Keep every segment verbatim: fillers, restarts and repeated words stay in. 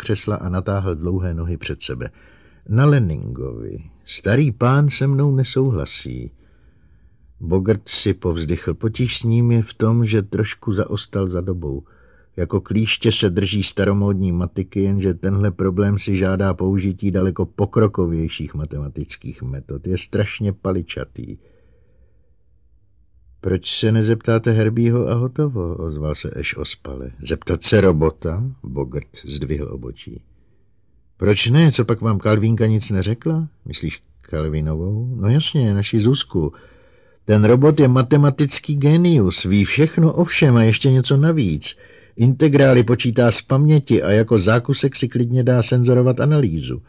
křesla a natáhl dlouhé nohy před sebe. Na Leningovi. Starý pán se mnou nesouhlasí. Bogart si povzdychl. Potíž s ním je v tom, že trošku zaostal za dobou. Jako klíště se drží staromódní matiky, jenže tenhle problém si žádá použití daleko pokrokovějších matematických metod. Je strašně paličatý. Proč se nezeptáte Herbieho a hotovo, ozval se Ash ospale. Zeptat se robota? Bogart zdvihl obočí. Proč ne? Co pak vám Kalvínka nic neřekla? Myslíš Kalvinovou? No jasně, naši Zuzku. Ten robot je matematický génius, ví všechno o všem a ještě něco navíc. Integrály počítá z paměti a jako zákusek si klidně dá senzorovat analýzu.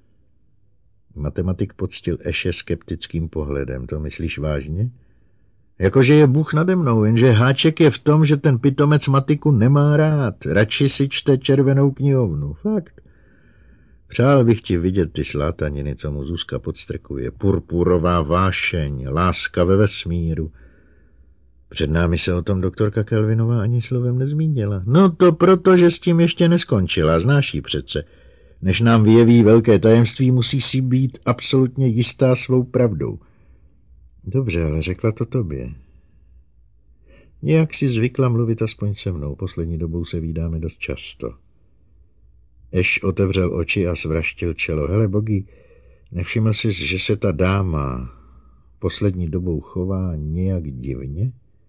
Matematik poctil Ashe skeptickým pohledem. To myslíš vážně? Jakože je Bůh nade mnou, jenže háček je v tom, že ten pitomec matiku nemá rád. Radši si čte červenou knihovnu. Fakt. Přál bych ti vidět ty slátaniny, co mu Zuzka podstrkuje. Purpurová vášeň, láska ve vesmíru. Před námi se o tom doktorka Kelvinová ani slovem nezmínila. No to proto, že s tím ještě neskončila, znáš jí přece. Než nám vyjeví velké tajemství, musí si být absolutně jistá svou pravdou. Dobře, ale řekla to tobě. Nějak si zvykla mluvit aspoň se mnou, poslední dobou se vídáme dost často. Ash otevřel oči a svraštil čelo. Hele, Bogi, nevšiml jsi, že se ta dáma poslední dobou chová nějak divně?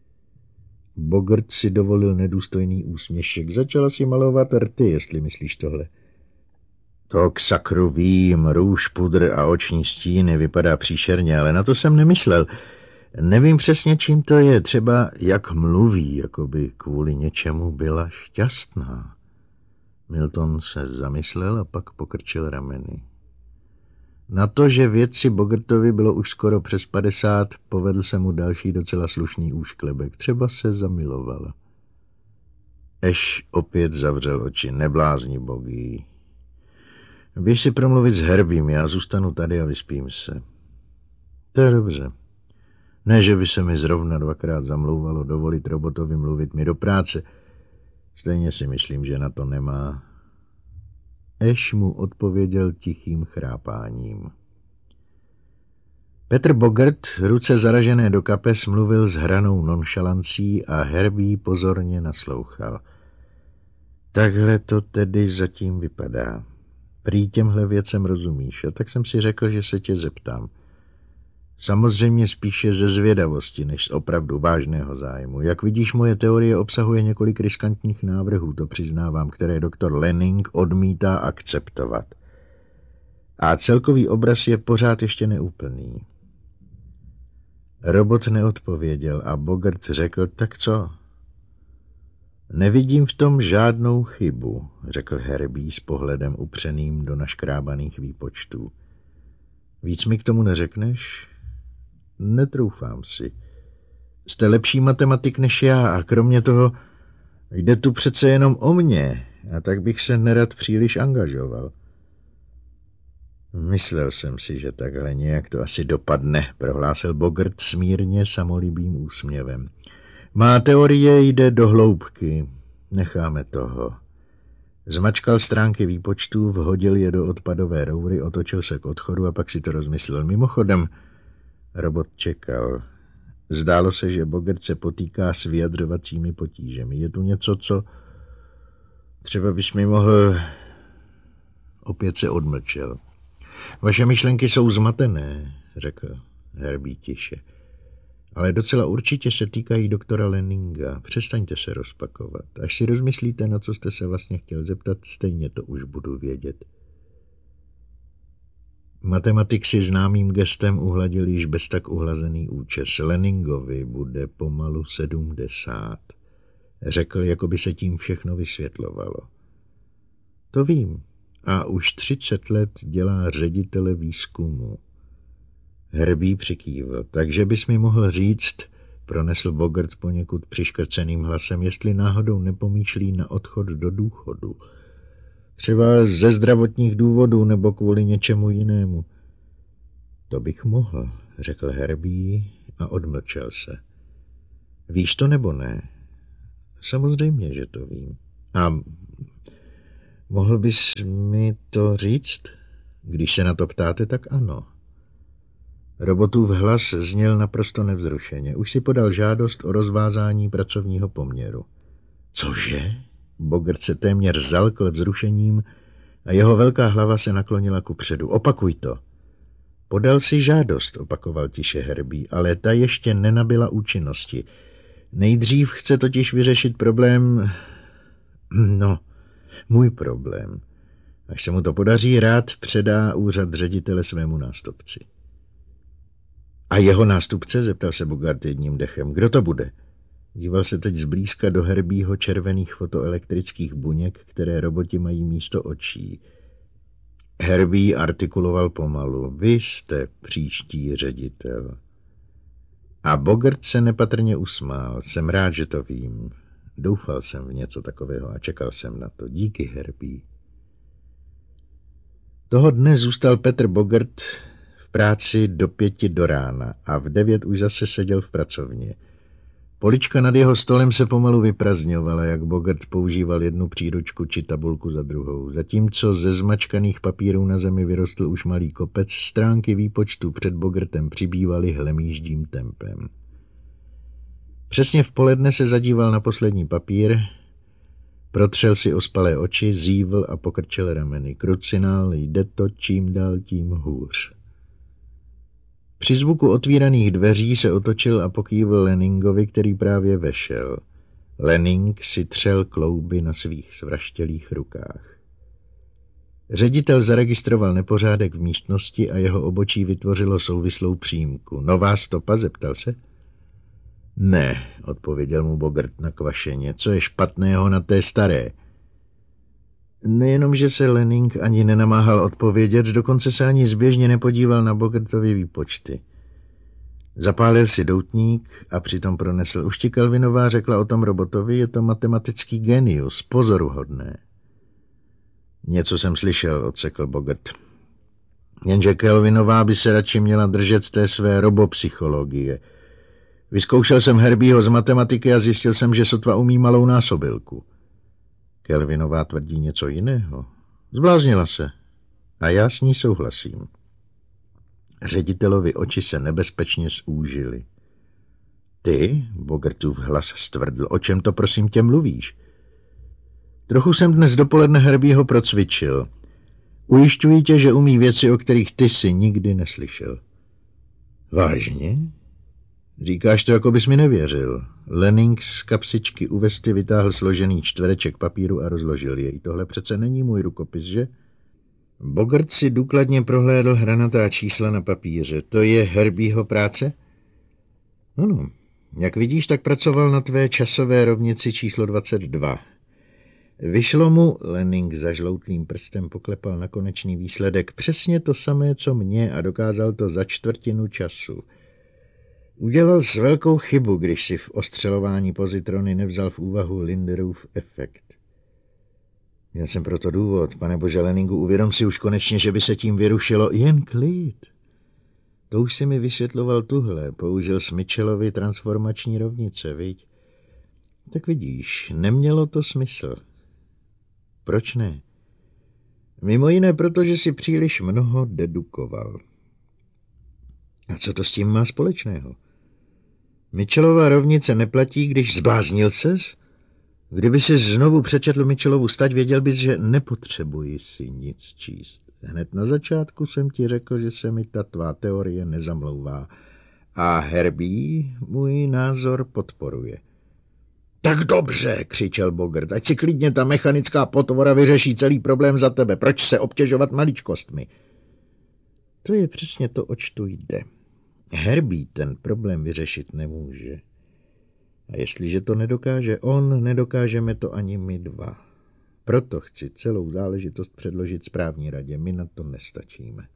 Bogart si dovolil nedůstojný úsměšek. Začala si malovat rty, jestli myslíš tohle. To k sakru vím, růž, pudr a oční stíny vypadá příšerně, ale na to jsem nemyslel. Nevím přesně, čím to je, třeba jak mluví, jako by kvůli něčemu byla šťastná. Milton se zamyslel a pak pokrčil rameny. Na to, že vědci Bogartovi bylo už skoro přes padesát, povedl se mu další docela slušný úšklebek. Třeba se zamilovala. Ash opět zavřel oči. Neblázni, Bogi. Běž si promluvit s Herbím, já zůstanu tady a vyspím se. To je dobře. Ne, že by se mi zrovna dvakrát zamlouvalo dovolit robotovi mluvit mi do práce. Stejně si myslím, že na to nemá. Ash mu odpověděl tichým chrápáním. Petr Bogart, ruce zaražené do kapes, mluvil s hranou nonšalancí a Herbie pozorně naslouchal. Takhle to tedy zatím vypadá. Prý těmhle věcem rozumíš, a tak jsem si řekl, že se tě zeptám. Samozřejmě spíše ze zvědavosti, než z opravdu vážného zájmu. Jak vidíš, moje teorie obsahuje několik riskantních návrhů, to přiznávám, které doktor Lenning odmítá akceptovat. A celkový obraz je pořád ještě neúplný. Robot neodpověděl a Bogart řekl, tak co? Nevidím v tom žádnou chybu, řekl Herbie s pohledem upřeným do naškrábaných výpočtů. Víc mi k tomu neřekneš? Netroufám si. Jste lepší matematik než já a kromě toho jde tu přece jenom o mě a tak bych se nerad příliš angažoval. Myslel jsem si, že takhle nějak to asi dopadne, prohlásil Bogart s mírně samolibým úsměvem. Má teorie jde do hloubky. Necháme toho. Zmačkal stránky výpočtů, vhodil je do odpadové roury, otočil se k odchodu a pak si to rozmyslel. Mimochodem, robot čekal. Zdálo se, že Bogart se potýká s vyjadřovacími potížemi. Je tu něco, co třeba bys mi mohl... Opět se odmlčel. Vaše myšlenky jsou zmatené, řekl Herbie tiše. Ale docela určitě se týkají doktora Lenninga. Přestaňte se rozpakovat. Až si rozmyslíte, na co jste se vlastně chtěl zeptat, stejně to už budu vědět. Matematik si známým gestem uhladil již bez tak uhlazený účes. Lenningovi bude pomalu sedmdesát. Řekl, jako by se tím všechno vysvětlovalo. To vím. A už třicet let dělá ředitele výzkumu. Herbie přikývl. Takže bys mi mohl říct, pronesl Bogart poněkud přiškrceným hlasem, jestli náhodou nepomýšlí na odchod do důchodu. Třeba ze zdravotních důvodů nebo kvůli něčemu jinému. To bych mohl, řekl Herbie a odmlčel se. Víš to nebo ne? Samozřejmě, že to vím. A Mohl bys mi to říct? Když se na to ptáte, tak ano. Robotův hlas zněl naprosto nevzrušeně. Už si podal žádost o rozvázání pracovního poměru. Cože? Bogart se téměř zalkl vzrušením a jeho velká hlava se naklonila kupředu. Opakuj to. Podal si žádost, opakoval tiše Herbie, ale ta ještě nenabyla účinnosti. Nejdřív chce totiž vyřešit problém... No, můj problém. Až se mu to podaří, rád předá úřad ředitele svému nástupci. A jeho nástupce? Zeptal se Bogart jedním dechem. Kdo to bude? Díval se teď zblízka do Herbieho červených fotoelektrických buněk, které roboti mají místo očí. Herbie artikuloval pomalu. Vy jste příští ředitel. A Bogart se nepatrně usmál. Jsem rád, že to vím. Doufal jsem v něco takového a čekal jsem na to. Díky, Herbie. Toho dne zůstal Petr Bogart v práci do pěti do rána a v devět už zase seděl v pracovně. Polička nad jeho stolem se pomalu vyprazňovala, jak Bogart používal jednu příručku či tabulku za druhou. Zatímco ze zmačkaných papírů na zemi vyrostl už malý kopec, stránky výpočtu před Bogartem přibývaly hlemýždím tempem. Přesně v poledne se zadíval na poslední papír, protřel si ospalé oči, zívl a pokrčil rameny. Krucinál, jde to čím dál tím hůř. Při zvuku otvíraných dveří se otočil a pokývl Leningovi, který právě vešel. Lening si třel klouby na svých svraštělých rukách. Ředitel zaregistroval nepořádek v místnosti a jeho obočí vytvořilo souvislou přímku. Nová stopa, zeptal se? Ne, odpověděl mu Bogart nakvašeně. Co je špatného na té staré? Nejenom, že se Lening ani nenamáhal odpovědět, dokonce se ani zběžně nepodíval na Bogartovy výpočty. Zapálil si doutník a přitom pronesl. Už ti Kelvinová řekla o tom robotovi, je to matematický genius, pozoruhodné. Něco jsem slyšel, odsekl Bogart. Jenže Kelvinová by se radši měla držet té své robopsychologie. Vyzkoušel jsem Herbieho z matematiky a zjistil jsem, že sotva umí malou násobilku. Kelvinová tvrdí něco jiného. Zbláznila se. A já s ní souhlasím. Ředitelovi oči se nebezpečně zúžily. Ty, Bogartův hlas stvrdl, o čem to prosím tě mluvíš? Trochu jsem dnes dopoledne Herbieho procvičil. Ujišťuji tě, že umí věci, o kterých ty si nikdy neslyšel. Vážně? Říkáš to, jako bys mi nevěřil. Lening z kapsičky u vesty vytáhl složený čtvereček papíru a rozložil jej. Tohle přece není můj rukopis, že? Bogart si důkladně prohlédl hranatá čísla na papíře. To je Herbieho práce? Ano. Jak vidíš, tak pracoval na tvé časové rovnici číslo dvacet dva. Vyšlo mu, Lening zažloutlým prstem poklepal na konečný výsledek, přesně to samé, co mě, a dokázal to za čtvrtinu času. Udělal s velkou chybu, když si v ostřelování pozitrony nevzal v úvahu Linderův efekt. Měl jsem proto důvod, pane bože Leningu, uvědom si už konečně, že by se tím vyrušilo. Jen klid. To už si mi vysvětloval tuhle, použil s Mitchellovy transformační rovnice, viď? Tak vidíš, nemělo to smysl. Proč ne? Mimo jiné, protože si příliš mnoho dedukoval. A co to s tím má společného? Mitchellova rovnice neplatí, když zbláznil ses? Kdyby si znovu přečetl Mitchellovu stať, věděl bys, že nepotřebuji si nic číst. Hned na začátku jsem ti řekl, že se mi ta tvá teorie nezamlouvá. A Herbie můj názor podporuje. Tak dobře, křičel Bogart, ať si klidně ta mechanická potvora vyřeší celý problém za tebe. Proč se obtěžovat maličkostmi? To je přesně to, oč tu jde. Herbie ten problém vyřešit nemůže. A jestliže to nedokáže on, nedokážeme to ani my dva. Proto chci celou záležitost předložit správní radě. My na to nestačíme.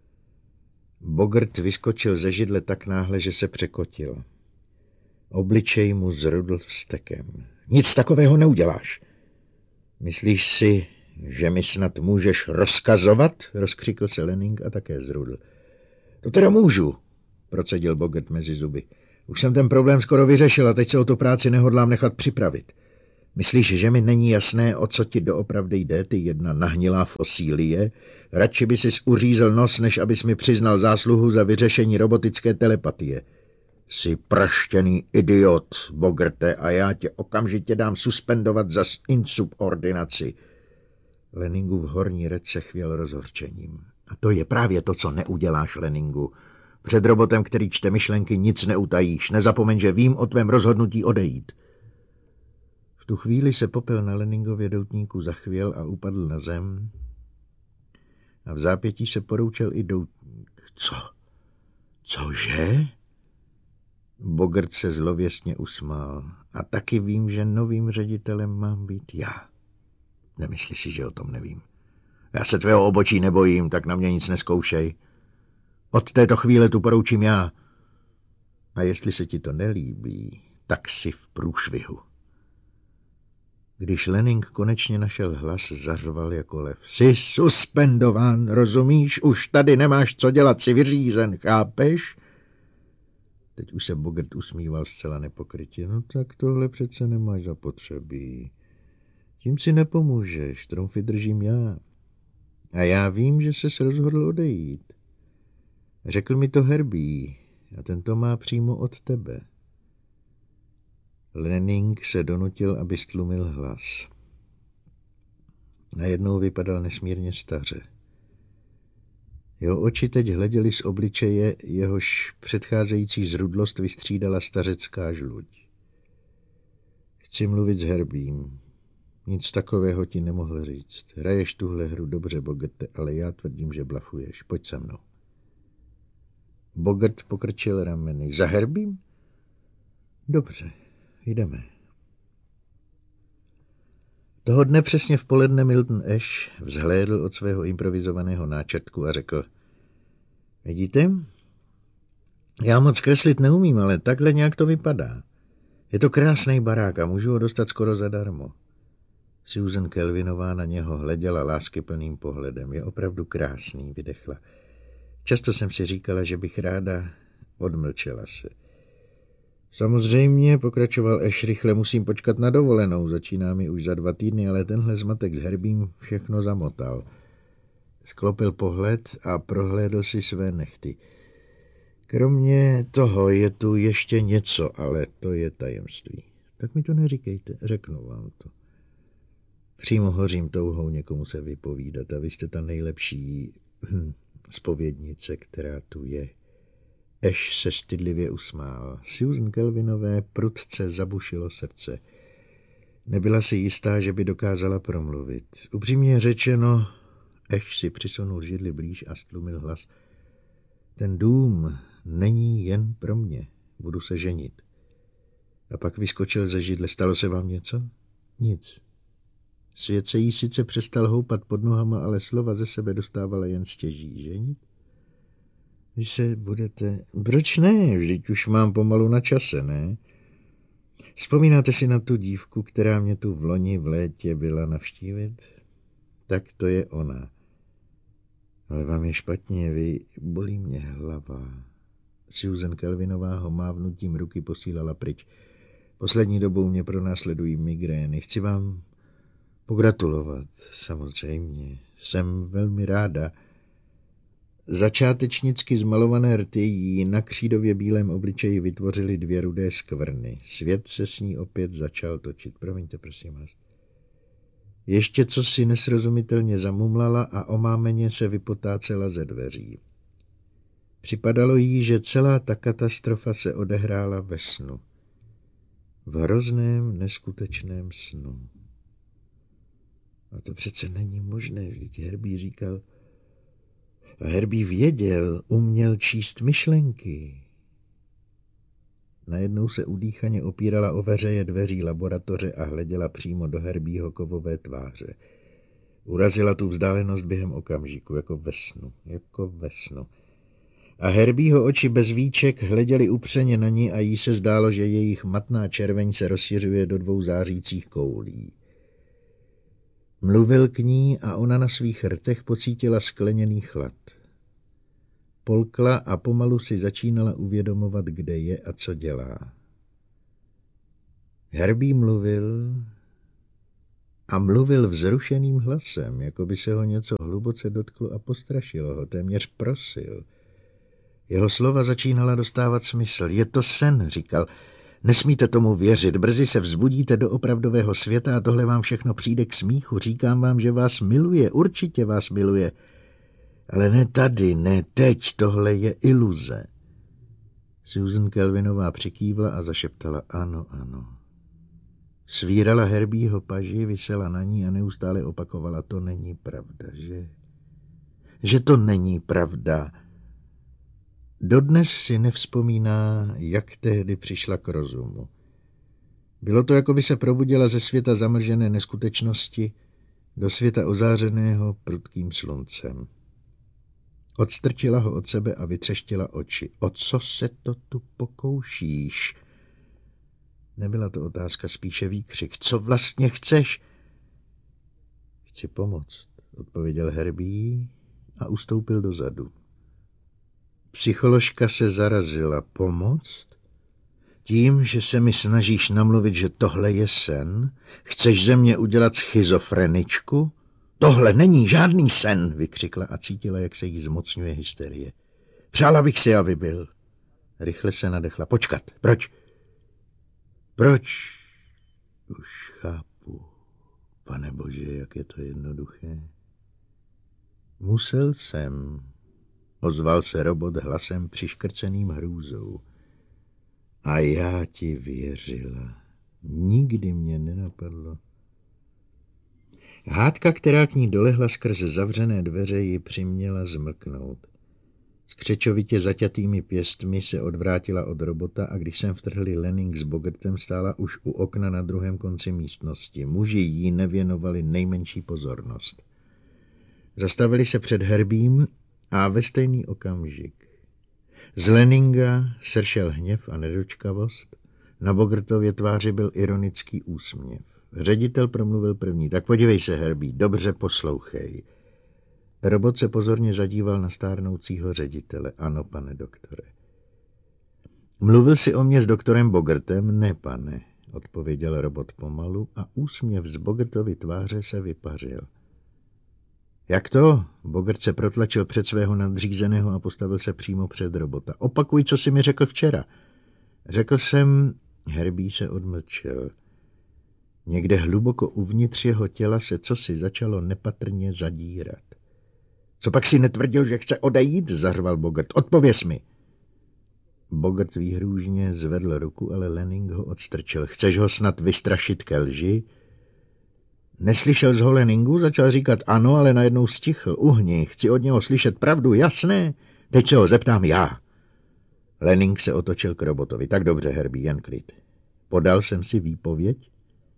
Bogart vyskočil ze židle tak náhle, že se překotil. Obličej mu zrudl vztekem. Nic takového neuděláš. Myslíš si, že mi snad můžeš rozkazovat? Rozkřikl se Lening a také zrudl. To teda můžu, procedil Bogart mezi zuby. Už jsem ten problém skoro vyřešil a teď se o tu práci nehodlám nechat připravit. Myslíš, že mi není jasné, o co ti doopravdy jde, ty jedna nahnilá fosílie? Radši by sis uřízl nos, než abys mi přiznal zásluhu za vyřešení robotické telepatie. Jsi praštěný idiot, Bogarte, a já tě okamžitě dám suspendovat za insubordinaci. Lenningův horní rec se chvěl rozhorčením. A to je právě to, co neuděláš, Lenningu. Před robotem, který čte myšlenky, nic neutajíš. Nezapomeň, že vím o tvém rozhodnutí odejít. V tu chvíli se popel na Lenningově doutníku zachvěl a upadl na zem. A v zápětí se poroučel i doutník. Co? Cože? Bogart se zlověstně usmál. A taky vím, že novým ředitelem mám být já. Nemyslíš si, že o tom nevím. Já se tvého obočí nebojím, tak na mě nic neskoušej. Od této chvíle tu poroučím já. A jestli se ti to nelíbí, tak si v průšvihu. Když Lenning konečně našel hlas, zařval jako lev. Jsi suspendován, rozumíš? Už tady nemáš co dělat, jsi vyřízen, chápeš? Teď už se Bogart usmíval zcela nepokrytě. No tak tohle přece nemáš zapotřebí. Tím si nepomůžeš, trumfy držím já. A já vím, že ses rozhodl odejít. Řekl mi to Herbie a ten to má přímo od tebe. Lenning se donutil, aby stlumil hlas. Najednou vypadal nesmírně staře. Jeho oči teď hleděly z obličeje, jehož předcházející zrudlost vystřídala stařecká žluď. Chci mluvit s Herbiem. Nic takového ti nemohl říct. Hraješ tuhle hru dobře, Bogarte, ale já tvrdím, že blafuješ. Pojď se mnou. Bogart pokrčil rameny. Za Herbiem? Dobře, jdeme. Toho dne přesně v poledne Milton Ash vzhlédl od svého improvizovaného náčrtku a řekl: Vidíte? Já moc kreslit neumím, ale takhle nějak to vypadá. Je to krásný barák a můžu ho dostat skoro zadarmo. Susan Kelvinová na něho hleděla láskyplným pohledem. Je opravdu krásný, vydechla. Často jsem si říkala, že bych ráda odmlčela se. Samozřejmě, pokračoval Ash rychle, musím počkat na dovolenou. Začíná mi už za dva týdny, ale tenhle zmatek s Herbiem všechno zamotal. Sklopil pohled a prohlédl si své nehty. Kromě toho je tu ještě něco, ale to je tajemství. Tak mi to neříkejte, řeknu vám to. Přímo hořím touhou někomu se vypovídat a vy jste ta nejlepší zpovědnice, která tu je. Ash se stydlivě usmál. Susan Kelvinové prudce zabušilo srdce. Nebyla si jistá, že by dokázala promluvit. Upřímně řečeno, Ash si přisunul židli blíž a stlumil hlas. Ten dům není jen pro mě. Budu se ženit. A pak vyskočil ze židle. Stalo se vám něco? Nic. Svět se jí sice přestal houpat pod nohama, ale slova ze sebe dostávala jen stěží. Ženit? Vy se budete... Proč ne? Vždyť už mám pomalu na čase, ne? Vzpomínáte si na tu dívku, která mě tu v loni v létě byla navštívit? Tak to je ona. Ale vám je špatně, vy... Bolí mě hlava. Susan Kelvinová ho mávnutím ruky posílala pryč. Poslední dobou mě pronásledují migrény. Chci vám pogratulovat, samozřejmě. Jsem velmi ráda. Začátečnicky zmalované rty jí na křídově bílém obličeji vytvořily dvě rudé skvrny. Svět se s ní opět začal točit. Promiňte, prosím vás. Ještě co si nesrozumitelně zamumlala a omámeně se vypotácela ze dveří. Připadalo jí, že celá ta katastrofa se odehrála ve snu. V hrozném, neskutečném snu. A to přece není možné, vždyť Herbie říkal... A Herbie věděl, uměl číst myšlenky. Najednou se udýchaně opírala o veřeje dveří laboratoře a hleděla přímo do Herbieho kovové tváře. Urazila tu vzdálenost během okamžiku, jako ve snu, jako ve snu. A Herbieho oči bez víček hleděly upřeně na ní a jí se zdálo, že jejich matná červeň se rozšiřuje do dvou zářících koulí. Mluvil k ní a ona na svých rtech pocítila skleněný chlad. Polkla a pomalu si začínala uvědomovat, kde je a co dělá. Herbie mluvil A mluvil vzrušeným hlasem, jako by se ho něco hluboce dotklo a postrašilo ho, téměř prosil. Jeho slova začínala dostávat smysl. Je to sen, říkal. Nesmíte tomu věřit, brzy se vzbudíte do opravdového světa a tohle vám všechno přijde k smíchu. Říkám vám, že vás miluje, určitě vás miluje. Ale ne tady, ne teď, tohle je iluze. Susan Kelvinová přikývla a zašeptala ano, ano. Svírala Herbieho paži, visela na ní a neustále opakovala, to není pravda, že? Že to není pravda. Dodnes si nevzpomíná, jak tehdy přišla k rozumu. Bylo to, jako by se probudila ze světa zamlžené neskutečnosti do světa ozářeného prudkým sluncem. Odstrčila ho od sebe a vytřeštila oči. O co se to tu pokoušíš? Nebyla to otázka, spíše výkřik. Co vlastně chceš? Chci pomoct, odpověděl Herbie a ustoupil dozadu. Psycholožka se zarazila. Pomoct? Tím, že se mi snažíš namluvit, že tohle je sen? Chceš ze mě udělat schizofreničku? Tohle není žádný sen, vykřikla a cítila, jak se jí zmocňuje hysterie. Přála bych si, aby byl. Rychle se nadechla. Počkat, proč? Proč? Už chápu. Pane Bože, jak je to jednoduché. Musel jsem, ozval se robot hlasem přiškrceným hrůzou. A já ti věřila. Nikdy mě nenapadlo. Hádka, která k ní dolehla skrze zavřené dveře, ji přiměla zmlknout. S křečovitě zaťatými pěstmi se odvrátila od robota a když sem vtrhli Lanning s Bogertem, stála už u okna na druhém konci místnosti. Muži jí nevěnovali nejmenší pozornost. Zastavili se před Herbiem a ve stejný okamžik. Z Lanninga sršel hněv a nedočkavost, na Bogertově tváři byl ironický úsměv. Ředitel promluvil první. Tak podívej se, Herbie, dobře poslouchej. Robot se pozorně zadíval na stárnoucího ředitele. Ano, pane doktore. Mluvil jsi o mě s doktorem Bogertem? Ne, pane, odpověděl robot pomalu a úsměv z Bogertovy tváře se vypařil. Jak to? Bogert se protlačil před svého nadřízeného a postavil se přímo před robota. Opakuj, co jsi mi řekl včera. Řekl jsem... Herbie se odmlčel. Někde hluboko uvnitř jeho těla se cosi začalo nepatrně zadírat. Co pak si netvrdil, že chce odejít? Zařval Bogert. Odpověz mi. Bogert výhrůžně zvedl ruku, ale Lanning ho odstrčil. Chceš ho snad vystrašit ke lži? Neslyšel z ho Lanningu? Začal říkat ano, ale najednou stichl. Uhni, chci od něho slyšet pravdu, jasné. Teď se ho zeptám já. Lanning se otočil k robotovi. Tak dobře, Herbie, jen klid. Podal jsem si výpověď?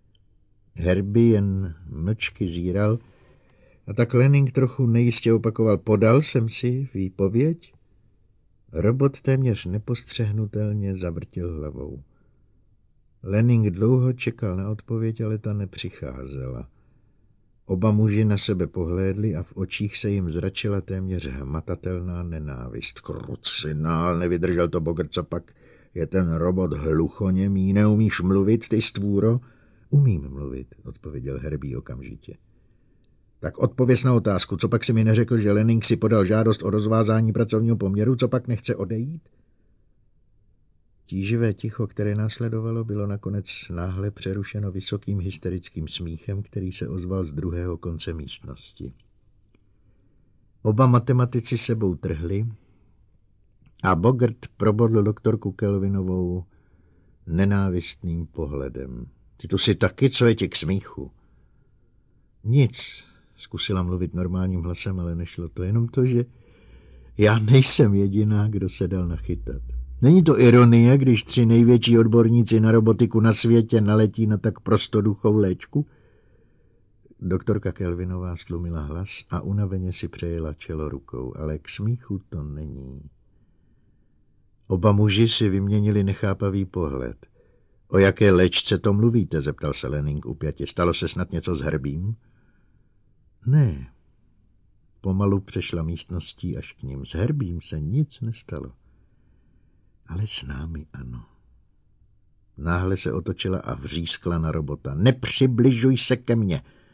Herbie jen mlčky zíral a tak Lanning trochu nejistě opakoval. Podal jsem si výpověď? Robot téměř nepostřehnutelně zavrtil hlavou. Lanning dlouho čekal na odpověď, ale ta nepřicházela. Oba muži na sebe pohlédli a v očích se jim zračila téměř hmatatelná nenávist. Krucinál, nevydržel to Bogert, co pak je ten robot hluchoněmý, neumíš mluvit, ty stvůro? Umím mluvit, odpověděl Herbie okamžitě. Tak odpověz na otázku, co pak si mi neřekl, že Lanning si podal žádost o rozvázání pracovního poměru, co pak nechce odejít? Tíživé ticho, které následovalo, bylo nakonec náhle přerušeno vysokým hysterickým smíchem, který se ozval z druhého konce místnosti. Oba matematici sebou trhli a Bogert probodl doktorku Kelvinovou nenávistným pohledem. Ty tu si taky, co je ti k smíchu? Nic, zkusila mluvit normálním hlasem, ale nešlo to. Jenom to, že já nejsem jediná, kdo se dal nachytat. Není to ironie, když tři největší odborníci na robotiku na světě naletí na tak prostoduchou léčku? Doktorka Kelvinová stlumila hlas a unaveně si přejela čelo rukou, ale k smíchu to není. Oba muži si vyměnili nechápavý pohled. O jaké léčce to mluvíte? Zeptal se Lanning upjatě. Stalo se snad něco s Herbiem? Ne. Pomalu přešla místností až k ním. S Herbiem se nic nestalo. Ale s námi ano. Náhle se otočila a vřískla na robota. Nepřibližuj se ke mně.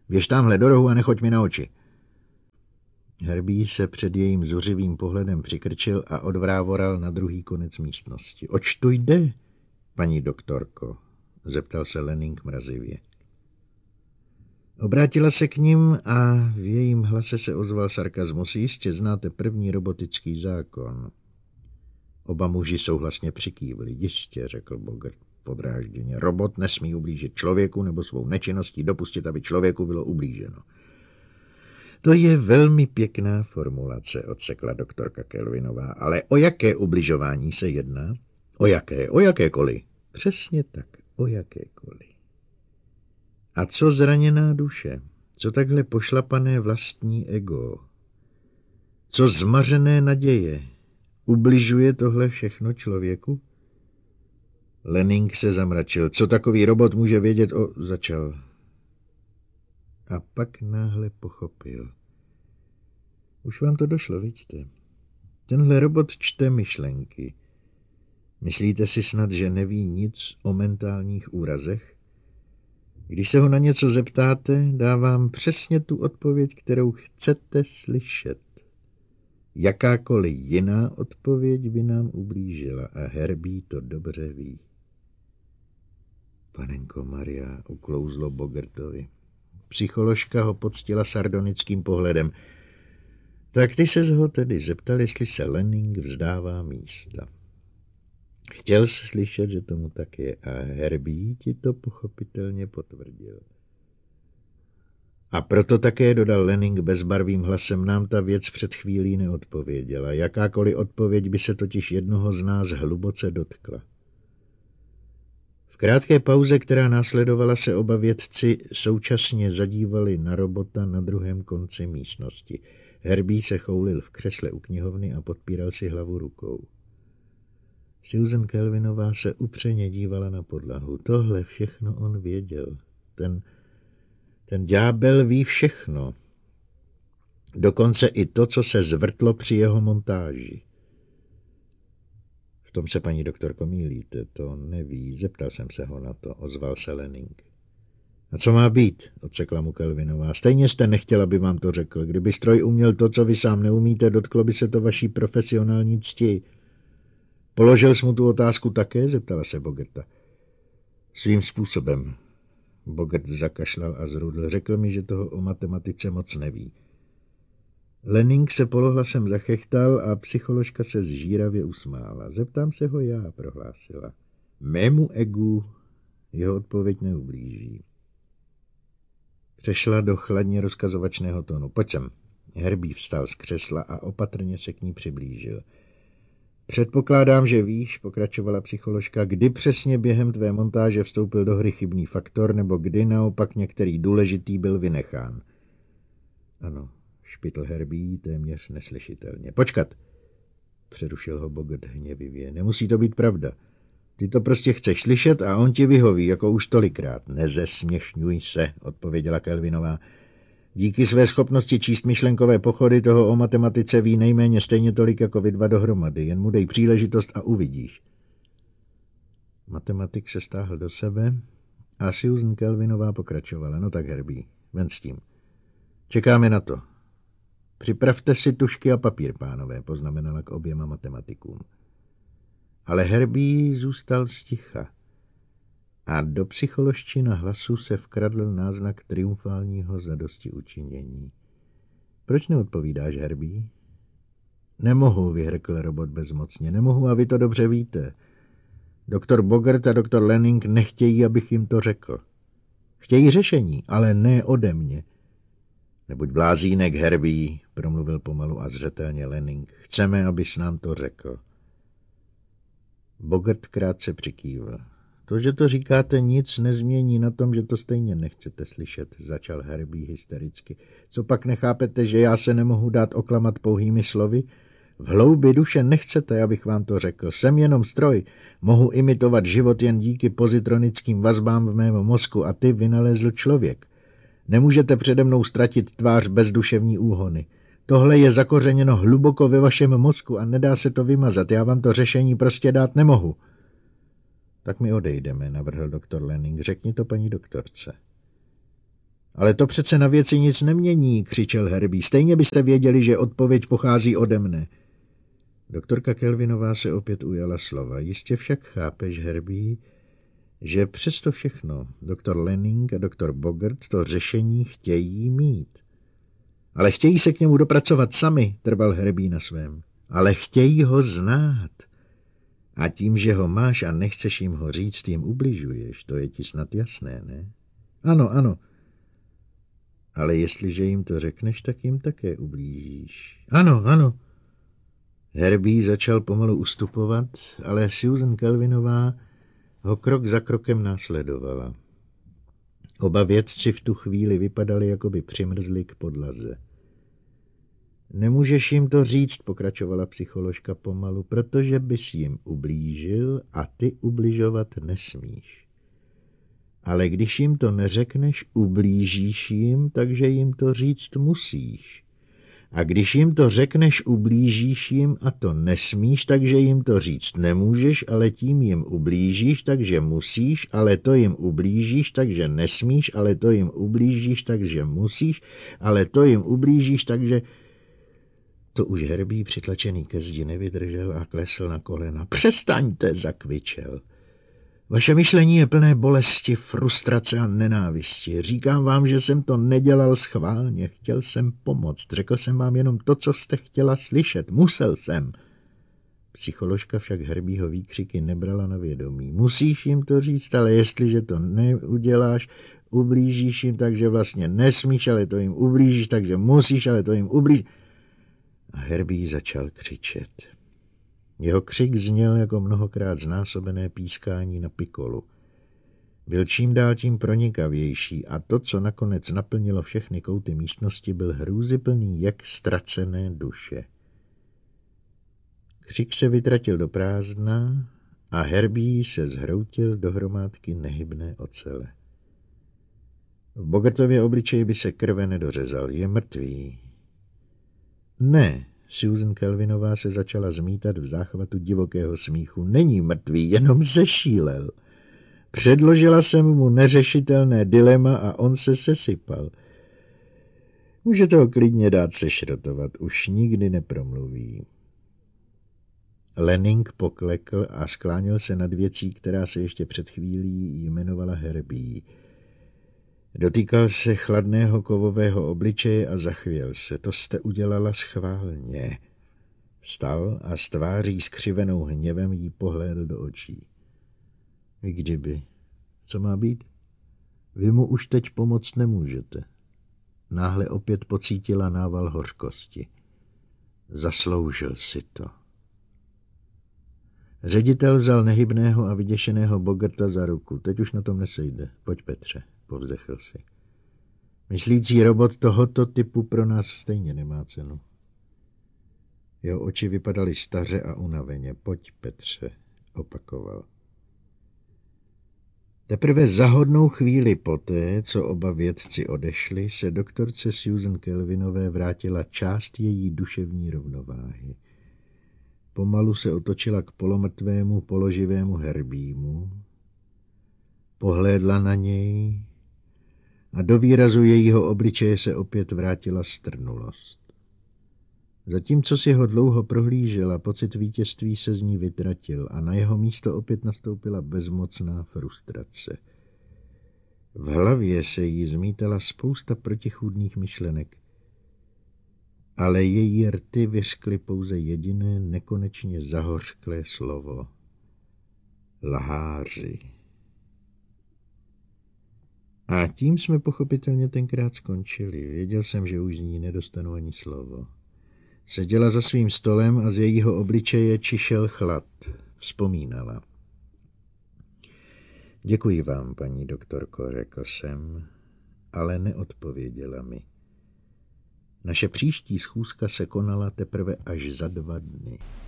Běž tamhle do rohu a nechoď mi na oči. Herbie se před jejím zuřivým pohledem přikrčil a odvrávoral na druhý konec místnosti. Oč tu jde, paní doktorko? Zeptal se Lanning mrazivě. Obrátila se k ním a v jejím hlase se ozval sarkazmus. Jistě znáte první robotický zákon. Oba muži souhlasně přikývli. Jistě, řekl Bogart podrážděně. Robot nesmí ublížit člověku nebo svou nečinností dopustit, aby člověku bylo ublíženo. To je velmi pěkná formulace, odsekla doktorka Kelvinová. Ale o jaké ubližování se jedná? O jaké? O jakékoliv? Přesně tak, o jakékoliv. A co zraněná duše? Co takhle pošlapané vlastní ego? Co zmařené naděje? Ubližuje tohle všechno člověku? Lanning se zamračil. Co takový robot může vědět o... Začal. A pak náhle pochopil. Už vám to došlo, vidíte. Tenhle robot čte myšlenky. Myslíte si snad, že neví nic o mentálních úrazech? Když se ho na něco zeptáte, dá vám přesně tu odpověď, kterou chcete slyšet. Jakákoliv jiná odpověď by nám ublížila a Herbie to dobře ví. Panenko Maria, uklouzlo Bogartovi. Psycholožka ho poctila sardonickým pohledem. Tak ty ses ho tedy zeptal, jestli se Lanning vzdává místa. Chtěl jsi slyšet, že tomu tak je, a Herbie ti to pochopitelně potvrdil. A proto také, dodal Lanning bezbarvým hlasem, nám ta věc před chvílí neodpověděla. Jakákoliv odpověď by se totiž jednoho z nás hluboce dotkla. V krátké pauze, která následovala, se oba vědci současně zadívali na robota na druhém konci místnosti. Herbie se choulil v křesle u knihovny a podpíral si hlavu rukou. Susan Kelvinová se upřeně dívala na podlahu. Tohle všechno on věděl. Ten, ten ďábel ví všechno. Dokonce i to, co se zvrtlo při jeho montáži. V tom se, paní doktorko, mýlíte, to neví. Zeptal jsem se ho na to, ozval se Lanning. A co má být, odsekla mu Kelvinová. Stejně jste nechtěla, aby vám to řekl. Kdyby stroj uměl to, co vy sám neumíte, dotklo by se to vaší profesionální cti. Položil jsi mu tu otázku také? Zeptala se Bogarta. Svým způsobem. Bogart zakašlal a zrudl. Řekl mi, že toho o matematice moc neví. Lanning se polohlasem zachechtal a psycholožka se zžíravě usmála. Zeptám se ho já, prohlásila. Mému egu jeho odpověď neublíží. Přešla do chladně rozkazovačného tónu. Pojď sem. Herbie vstal z křesla a opatrně se k ní přiblížil. Předpokládám, že víš, pokračovala psycholožka, kdy přesně během tvé montáže vstoupil do hry chybný faktor, nebo kdy naopak některý důležitý byl vynechán. Ano, špitl Herbie téměř neslyšitelně. Počkat, přerušil ho Bogart hněvivě. Nemusí to být pravda. Ty to prostě chceš slyšet a on ti vyhoví, jako už tolikrát. Nezesměšňuj se, odpověděla Kelvinová. Díky své schopnosti číst myšlenkové pochody toho o matematice ví nejméně stejně tolik jako vy dva dohromady. Jen mu dej příležitost a uvidíš. Matematik se stáhl do sebe a Susan Kelvinová pokračovala. No tak, Herbie, ven s tím. Čekáme na to. Připravte si tušky a papír, pánové, poznamenala k oběma matematikům. Ale Herbie zůstal sticha. A do psycholožčina hlasu se vkradl náznak triumfálního zadosti učinění. Proč neodpovídáš, Herbie? Nemohu, vyhrkl robot bezmocně. Nemohu a vy to dobře víte. Doktor Bogart a doktor Lanning nechtějí, abych jim to řekl. Chtějí řešení, ale ne ode mě. Nebuď blázínek, Herbie, promluvil pomalu a zřetelně Lanning. Chceme, abys nám to řekl. Bogart krátce přikývl. To, že to říkáte, nic nezmění na tom, že to stejně nechcete slyšet, začal Herbie hystericky. Co pak nechápete, že já se nemohu dát oklamat pouhými slovy? V hloubi duše nechcete, abych vám to řekl. Jsem jenom stroj. Mohu imitovat život jen díky pozitronickým vazbám v mém mozku a ty vynalezl člověk. Nemůžete přede mnou ztratit tvář bez duševní úhony. Tohle je zakořeněno hluboko ve vašem mozku a nedá se to vymazat. Já vám to řešení prostě dát nemohu. Tak my odejdeme, navrhl doktor Lanning. Řekni to paní doktorce. Ale to přece na věci nic nemění, křičel Herbie. Stejně byste věděli, že odpověď pochází ode mne. Doktorka Kelvinová se opět ujala slova. Jistě však chápeš, Herbie, že přesto všechno doktor Lanning a doktor Bogart to řešení chtějí mít. Ale chtějí se k němu dopracovat sami, trval Herbie na svém. Ale chtějí ho znát. A tím, že ho máš a nechceš jim ho říct, jim ubližuješ. To je ti snad jasné, ne? Ano, ano. Ale jestliže jim to řekneš, tak jim také ublížíš. Ano, ano. Herbie začal pomalu ustupovat, ale Susan Kelvinová ho krok za krokem následovala. Oba vědci v tu chvíli vypadali, jako by přimrzli k podlaze. Nemůžeš jim to říct, pokračovala psycholožka pomalu, protože bys jim ublížil a ty ubližovat nesmíš. Ale když jim to neřekneš, ublížíš jim, takže jim to říct musíš. A když jim to řekneš, ublížíš jim a to nesmíš, takže jim to říct nemůžeš, ale tím jim ublížíš, takže musíš, ale to jim ublížíš, takže nesmíš, ale to jim ublížíš, takže musíš, ale to jim ublížíš, takže... To už Herbie přitlačený ke zdi nevydržel a klesl na kolena. Přestaňte, zakvičel. Vaše myšlení je plné bolesti, frustrace a nenávisti. Říkám vám, že jsem to nedělal schválně. Chtěl jsem pomoct. Řekl jsem vám jenom to, co jste chtěla slyšet. Musel jsem. Psycholožka však Herbieho výkřiky nebrala na vědomí. Musíš jim to říct, ale jestliže to neuděláš, ublížíš jim, takže vlastně nesmíš, ale to jim ublížíš, takže musíš, ale to jim ublížíš. A Herbie začal křičet. Jeho křik zněl jako mnohokrát znásobené pískání na pikolu. Byl čím dál tím pronikavější a to, co nakonec naplnilo všechny kouty místnosti, byl hrůzyplný jak ztracené duše. Křik se vytratil do prázdna a Herbie se zhroutil do hromádky nehybné ocele. V Bogartově obličeji by se krve nedořezal. Je mrtvý. Ne, Susan Kelvinová se začala zmítat v záchvatu divokého smíchu. Není mrtvý, jenom zešílel. Předložila jsem mu neřešitelné dilema a on se sesypal. Můžete ho klidně dát sešrotovat, už nikdy nepromluví. Lanning poklekl a skláněl se nad věcí, která se ještě před chvílí jmenovala Herbie. Dotýkal se chladného kovového obličeje a zachvěl se. To jste udělala schválně. Vstal a s tváří skřivenou hněvem jí pohlédl do očí. I kdyby. Co má být? Vy mu už teď pomoct nemůžete. Náhle opět pocítila nával hořkosti. Zasloužil si to. Ředitel vzal nehybného a vyděšeného Bogarta za ruku. Teď už na tom nesejde. Pojď, Petře, povzdechl si. Myslící robot tohoto typu pro nás stejně nemá cenu. Jeho oči vypadaly staře a unaveně. Pojď, Petře, opakoval. Teprve za hodnou chvíli poté, co oba vědci odešli, se doktorce Susan Kelvinové vrátila část její duševní rovnováhy. Pomalu se otočila k polomrtvému, položivému Herbiemu, pohlédla na něj a do výrazu jejího obličeje se opět vrátila strnulost. Zatímco si ho dlouho prohlížela, pocit vítězství se z ní vytratil a na jeho místo opět nastoupila bezmocná frustrace. V hlavě se jí zmítala spousta protichůdných myšlenek, ale její rty vyřkly pouze jediné nekonečně zahořklé slovo. Lháři. A tím jsme pochopitelně tenkrát skončili. Věděl jsem, že už z ní nedostanu ani slovo. Seděla za svým stolem a z jejího obličeje čišel chlad. Vzpomínala. Děkuji vám, paní doktorko, řekl jsem, ale neodpověděla mi. Naše příští schůzka se konala teprve až za dva dny.